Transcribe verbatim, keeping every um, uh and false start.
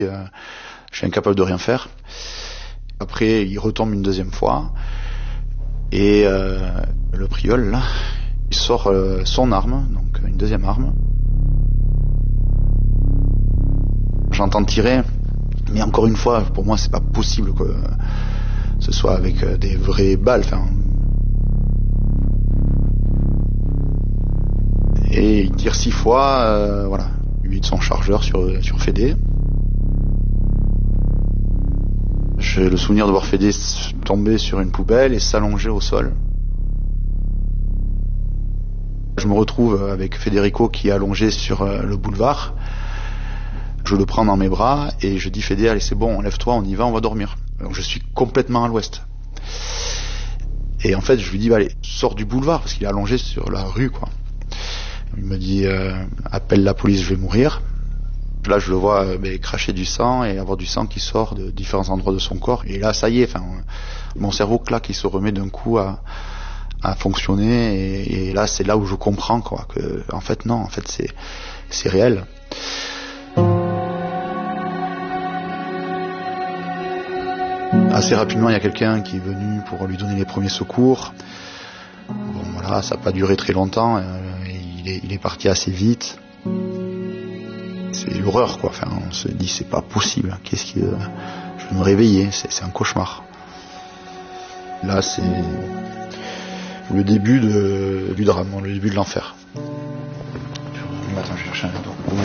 Euh, je suis incapable de rien faire. Après, il retombe une deuxième fois. Et euh, le priol, là, il sort euh, son arme, donc une deuxième arme. J'entends tirer, mais encore une fois, pour moi, c'est pas possible que ce soit avec des vraies balles. Enfin, et il tire six fois, euh, voilà, lui de son chargeur sur sur Fédé. J'ai le souvenir de voir Fédé tomber sur une poubelle et s'allonger au sol. Je me retrouve avec Federico qui est allongé sur le boulevard. Je le prends dans mes bras et je dis Fédé, allez c'est bon, lève-toi, on y va, on va dormir. Donc je suis complètement à l'ouest. Et en fait je lui dis, bah, allez, sors du boulevard parce qu'il est allongé sur la rue, quoi. Il me dit, euh, appelle la police, je vais mourir. Là je le vois euh, bah, cracher du sang et avoir du sang qui sort de différents endroits de son corps. Et là ça y est, enfin, mon cerveau claque, il se remet d'un coup à, à fonctionner. Et, et là c'est là où je comprends, quoi, que en fait non, en fait c'est c'est réel. Assez rapidement, il y a quelqu'un qui est venu pour lui donner les premiers secours. Bon, voilà, ça n'a pas duré très longtemps. Euh, il, est, il est parti assez vite. C'est l'horreur, quoi. Enfin, on se dit, c'est pas possible. Qu'est-ce qui, euh, je vais me réveiller. C'est, c'est un cauchemar. Là, c'est le début de, du drame, le début de l'enfer. Attends, je vais chercher un verre d'eau.